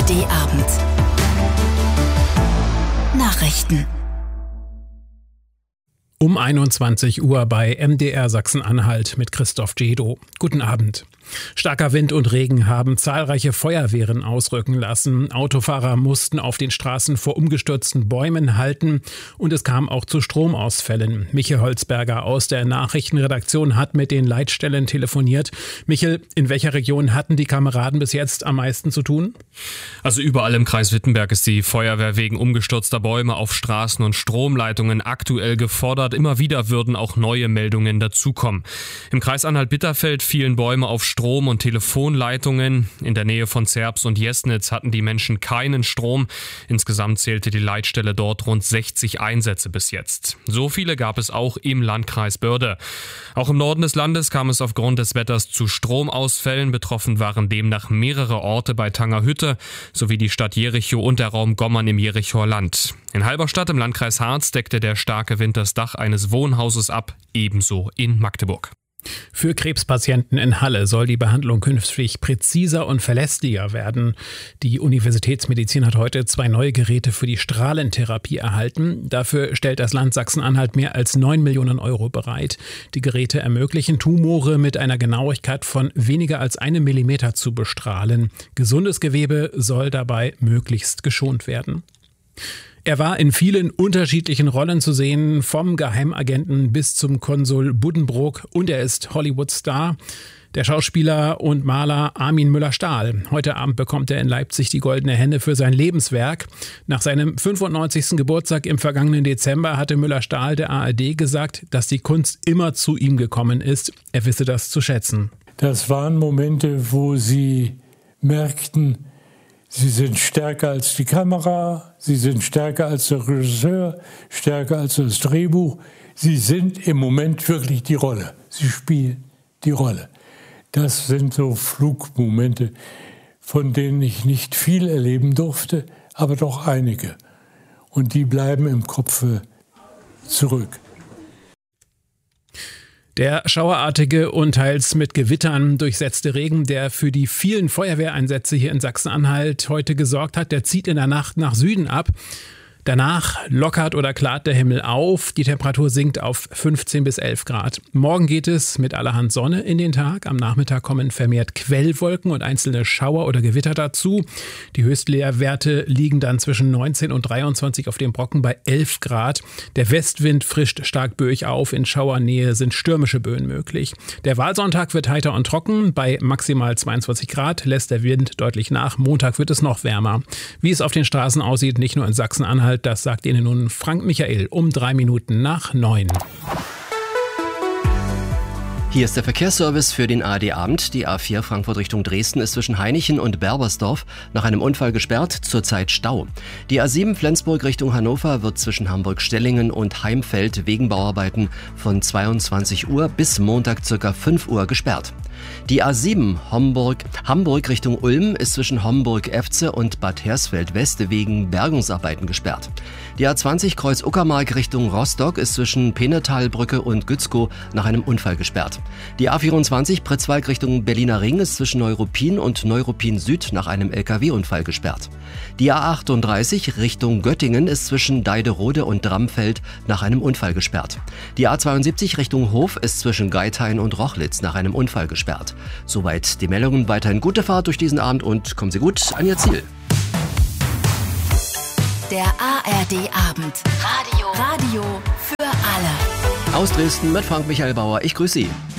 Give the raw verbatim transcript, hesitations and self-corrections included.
D-Abend. Nachrichten. Um einundzwanzig Uhr bei M D R Sachsen-Anhalt mit Christoph Djedo. Guten Abend. Starker Wind und Regen haben zahlreiche Feuerwehren ausrücken lassen. Autofahrer mussten auf den Straßen vor umgestürzten Bäumen halten und es kam auch zu Stromausfällen. Michel Holzberger aus der Nachrichtenredaktion hat mit den Leitstellen telefoniert. Michel, in welcher Region hatten die Kameraden bis jetzt am meisten zu tun? Also überall im Kreis Wittenberg ist die Feuerwehr wegen umgestürzter Bäume auf Straßen und Stromleitungen aktuell gefordert. Immer wieder würden auch neue Meldungen dazukommen. Im Kreis Anhalt-Bitterfeld fielen Bäume auf Strom- und Telefonleitungen. In der Nähe von Zerbst und Jesnitz hatten die Menschen keinen Strom. Insgesamt zählte die Leitstelle dort rund sechzig Einsätze bis jetzt. So viele gab es auch im Landkreis Börde. Auch im Norden des Landes kam es aufgrund des Wetters zu Stromausfällen. Betroffen waren demnach mehrere Orte bei Tangerhütte sowie die Stadt Jerichow und der Raum Gommern im Jerichower Land. In Halberstadt im Landkreis Harz deckte der starke Wind das Dach eines Wohnhauses ab, ebenso in Magdeburg. Für Krebspatienten in Halle soll die Behandlung künftig präziser und verlässlicher werden. Die Universitätsmedizin hat heute zwei neue Geräte für die Strahlentherapie erhalten. Dafür stellt das Land Sachsen-Anhalt mehr als neun Millionen Euro bereit. Die Geräte ermöglichen, Tumore mit einer Genauigkeit von weniger als einem Millimeter zu bestrahlen. Gesundes Gewebe soll dabei möglichst geschont werden. Er war in vielen unterschiedlichen Rollen zu sehen, vom Geheimagenten bis zum Konsul Buddenbrook, und er ist Hollywood-Star. Der Schauspieler und Maler Armin Müller-Stahl. Heute Abend bekommt er in Leipzig die Goldene Henne für sein Lebenswerk. Nach seinem fünfundneunzigsten Geburtstag im vergangenen Dezember hatte Müller-Stahl der A R D gesagt, dass die Kunst immer zu ihm gekommen ist. Er wisse das zu schätzen. Das waren Momente, wo sie merkten, sie sind stärker als die Kamera, sie sind stärker als der Regisseur, stärker als das Drehbuch. Sie sind im Moment wirklich die Rolle. Sie spielen die Rolle. Das sind so Flugmomente, von denen ich nicht viel erleben durfte, aber doch einige. Und die bleiben im Kopf zurück. Der schauerartige und teils mit Gewittern durchsetzte Regen, der für die vielen Feuerwehreinsätze hier in Sachsen-Anhalt heute gesorgt hat, der zieht in der Nacht nach Süden ab. Danach lockert oder klart der Himmel auf. Die Temperatur sinkt auf fünfzehn bis elf Grad. Morgen geht es mit allerhand Sonne in den Tag. Am Nachmittag kommen vermehrt Quellwolken und einzelne Schauer oder Gewitter dazu. Die Höchstleerwerte liegen dann zwischen neunzehn und dreiundzwanzig auf dem Brocken bei elf Grad. Der Westwind frischt stark böig auf. In Schauernähe sind stürmische Böen möglich. Der Wahlsonntag wird heiter und trocken. Bei maximal zweiundzwanzig Grad lässt der Wind deutlich nach. Montag wird es noch wärmer. Wie es auf den Straßen aussieht, nicht nur in Sachsen-Anhalt, das sagt Ihnen nun Frank Michael um drei Minuten nach neun. Hier ist der Verkehrsservice für den A R D-Abend. Die A vier Frankfurt Richtung Dresden ist zwischen Hainichen und Berbersdorf nach einem Unfall gesperrt, zurzeit Stau. Die A sieben Flensburg Richtung Hannover wird zwischen Hamburg-Stellingen und Heimfeld wegen Bauarbeiten von zweiundzwanzig Uhr bis Montag ca. fünf Uhr gesperrt. Die A sieben Homburg, Hamburg Richtung Ulm ist zwischen Homburg-Efze und Bad Hersfeld-West wegen Bergungsarbeiten gesperrt. Die A zwanzig Kreuz Uckermark Richtung Rostock ist zwischen Pennetalbrücke und Gützkow nach einem Unfall gesperrt. Die A vierundzwanzig Pritzwalk Richtung Berliner Ring ist zwischen Neuruppin und Neuruppin Süd nach einem L K W-Unfall gesperrt. Die A achtunddreißig Richtung Göttingen ist zwischen Deiderode und Dramfeld nach einem Unfall gesperrt. Die A zweiundsiebzig Richtung Hof ist zwischen Geithain und Rochlitz nach einem Unfall gesperrt. Soweit die Meldungen. Weiterhin gute Fahrt durch diesen Abend und kommen Sie gut an Ihr Ziel. Der A R D-Abend. Radio. Radio für alle. Aus Dresden mit Frank Michael Bauer. Ich grüße Sie.